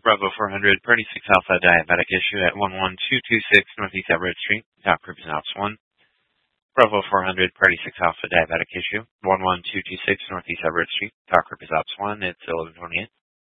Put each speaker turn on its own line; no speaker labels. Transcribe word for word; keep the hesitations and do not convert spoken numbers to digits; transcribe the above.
Bravo four hundred, Party six Alpha Diabetic Issue at one one two two six Northeast Everett Street, Dock Group is Ops one. Bravo four hundred, Party six Alpha Diabetic Issue, one one two two six Northeast Everett Street, Dock Group is Ops one. It's eleven twenty-eight.